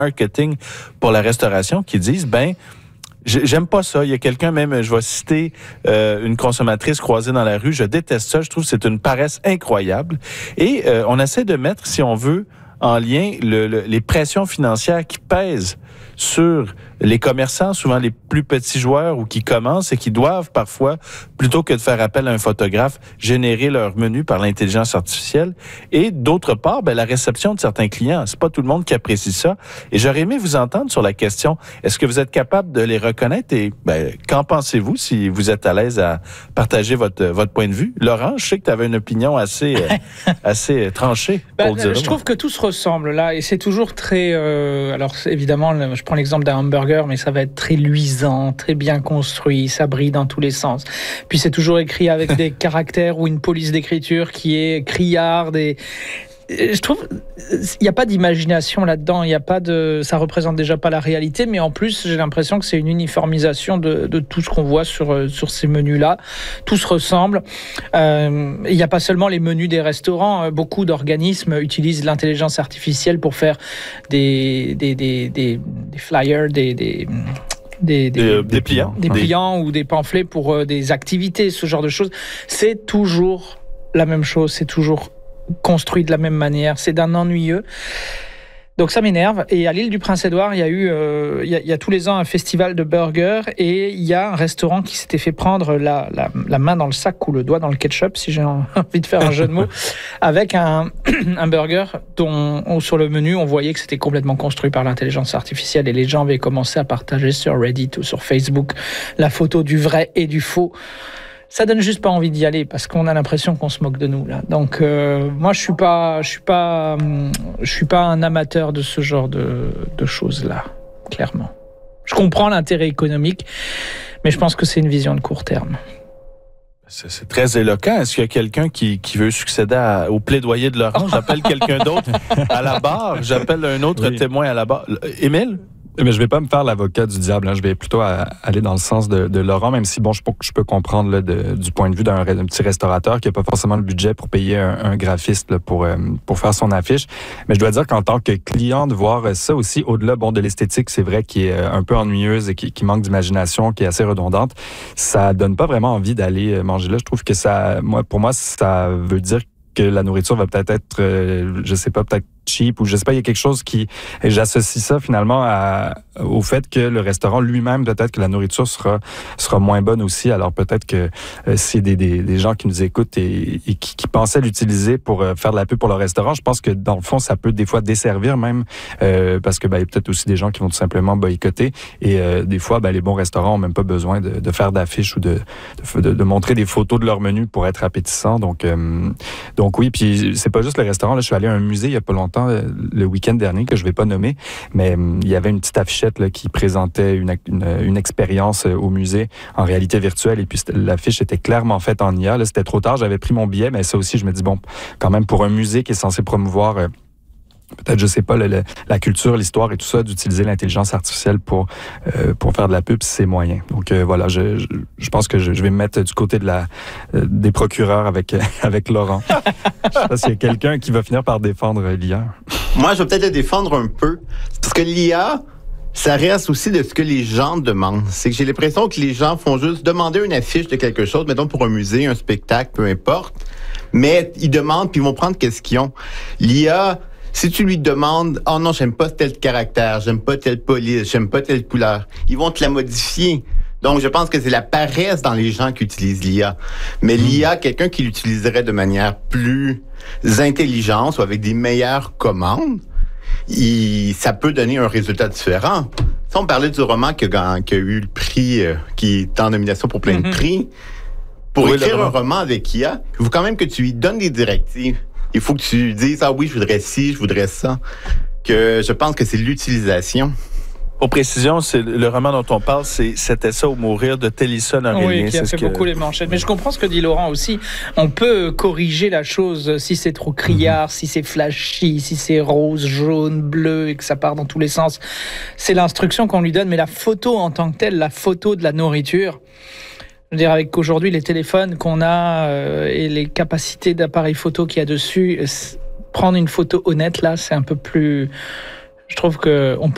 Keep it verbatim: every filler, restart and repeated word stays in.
marketing pour la restauration qui disent, ben, j'aime pas ça. Il y a quelqu'un même, je vais citer euh, une consommatrice croisée dans la rue. Je déteste ça. Je trouve que c'est une paresse incroyable. Et euh, on essaie de mettre, si on veut, en lien le, le, les pressions financières qui pèsent sur les commerçants, souvent les plus petits joueurs ou qui commencent et qui doivent parfois, plutôt que de faire appel à un photographe, générer leur menu par l'intelligence artificielle. Et d'autre part, ben, la réception de certains clients. C'est pas tout le monde qui apprécie ça. Et j'aurais aimé vous entendre sur la question, est-ce que vous êtes capable de les reconnaître et ben, qu'en pensez-vous si vous êtes à l'aise à partager votre, votre point de vue? Laurent, je sais que tu avais une opinion assez, euh, assez tranchée. Ben, pour dire je trouve que tout se ressemble là et c'est toujours très... Euh, alors évidemment, je prends l'exemple d'un hamburger, mais ça va être très luisant, très bien construit, ça brille dans tous les sens. Puis c'est toujours écrit avec des caractères ou une police d'écriture qui est criarde et je trouve il n'y a pas d'imagination là-dedans, il y a pas de, ça représente déjà pas la réalité, mais en plus j'ai l'impression que c'est une uniformisation de, de tout ce qu'on voit sur sur ces menus-là. Tout se ressemble. Euh, il n'y a pas seulement les menus des restaurants. Beaucoup d'organismes utilisent l'intelligence artificielle pour faire des des des des, des flyers, des, des Des, des, des, des pliants, des pliants ou des pamphlets pour euh, des activités, ce genre de choses. C'est toujours la même chose, c'est toujours construit de la même manière, c'est d'un ennuyeux. Donc ça m'énerve. Et à l'île du Prince-Édouard, il y a eu, euh, il, y a, il y a tous les ans un festival de burgers et il y a un restaurant qui s'était fait prendre la, la, la main dans le sac ou le doigt dans le ketchup, si j'ai envie de faire un jeu de mots, avec un, un burger dont on, sur le menu on voyait que c'était complètement construit par l'intelligence artificielle et les gens avaient commencé à partager sur Reddit ou sur Facebook la photo du vrai et du faux. Ça donne juste pas envie d'y aller parce qu'on a l'impression qu'on se moque de nous là. Donc euh, moi je suis pas, je suis pas, je suis pas un amateur de ce genre de, de choses là, clairement. Je comprends l'intérêt économique, mais je pense que c'est une vision de court terme. C'est, c'est très éloquent. Est-ce qu'il y a quelqu'un qui, qui veut succéder à, au plaidoyer de Laurent? J'appelle quelqu'un d'autre à la barre. J'appelle un autre oui. témoin à la barre. Émile? Mais je vais pas me faire l'avocat du diable. Hein. Je vais plutôt à, aller dans le sens de, de Laurent, même si bon, je, je peux comprendre là, de, du point de vue d'un, d'un petit restaurateur qui a pas forcément le budget pour payer un, un graphiste là, pour euh, pour faire son affiche. Mais je dois dire qu'en tant que client, de voir ça aussi au-delà bon de l'esthétique, c'est vrai qui est un peu ennuyeuse et qui, qui manque d'imagination, qui est assez redondante. Ça donne pas vraiment envie d'aller manger là. Je trouve que ça, moi, pour moi, ça veut dire que la nourriture va peut-être être, euh, je sais pas, peut-être cheap ou je sais pas, il y a quelque chose qui, et j'associe ça finalement à, au fait que le restaurant lui-même, peut-être que la nourriture sera sera moins bonne aussi. Alors peut-être que euh, c'est des, des des gens qui nous écoutent et, et qui, qui pensaient l'utiliser pour euh, faire de la pub pour leur restaurant. Je pense que dans le fond, ça peut des fois desservir même euh, parce que ben, il y a peut-être aussi des gens qui vont tout simplement boycotter et euh, des fois, ben, les bons restaurants ont même pas besoin de, de faire d'affiches ou de, de de montrer des photos de leur menu pour être appétissant. Donc euh, donc oui, puis c'est pas juste le restaurant. Là, je suis allé à un musée il y a pas longtemps, le week-end dernier, que je vais pas nommer, mais il y avait une petite affichette là, qui présentait une, une, une expérience au musée en réalité virtuelle et puis l'affiche était clairement faite en I A. Là, c'était trop tard, j'avais pris mon billet, mais ça aussi, je me dis, bon, quand même, pour un musée qui est censé promouvoir... Euh, peut-être, je sais pas, le, le, la culture, l'histoire et tout ça, d'utiliser l'intelligence artificielle pour euh, pour faire de la pub, c'est moyen. Donc euh, voilà, je, je je pense que je, je vais me mettre du côté de la euh, des procureurs avec euh, avec Laurent. Je sais pas s'il y a quelqu'un qui va finir par défendre l'I A. Moi, je vais peut-être le défendre un peu, parce que l'I A, ça reste aussi de ce que les gens demandent. C'est que j'ai l'impression que les gens font juste demander une affiche de quelque chose, mettons pour un musée, un spectacle, peu importe, mais ils demandent puis ils vont prendre qu'est-ce qu'ils ont. L'I A, si tu lui demandes « Oh non, j'aime pas tel caractère, j'aime pas telle police, j'aime pas telle couleur », ils vont te la modifier. Donc, je pense que c'est la paresse dans les gens qui utilisent l'I A. Mais mmh. l'I A, quelqu'un qui l'utiliserait de manière plus intelligente ou avec des meilleures commandes, il, ça peut donner un résultat différent. Si on parlait du roman qui a, qui a eu le prix, euh, qui est en nomination pour plein mmh. de prix, pour oui, écrire un roman avec I A, il faut quand même que tu lui donnes des directives. Il faut que tu dises « Ah oui, je voudrais ci, je voudrais ça ». Que je pense que c'est l'utilisation. Pour précision, c'est le roman dont on parle, c'est C'était ça ou mourir de Tennyson Aurélien. Oui, qui a c'est fait ce beaucoup que... les manchettes. Mais je comprends ce que dit Laurent aussi. On peut corriger la chose si c'est trop criard, mm-hmm. si c'est flashy, si c'est rose, jaune, bleu et que ça part dans tous les sens. C'est l'instruction qu'on lui donne. Mais la photo en tant que telle, la photo de la nourriture... Je veux dire, avec aujourd'hui les téléphones qu'on a euh, et les capacités d'appareil photo qu'il y a dessus, prendre une photo honnête, là, c'est un peu plus... Je trouve qu'on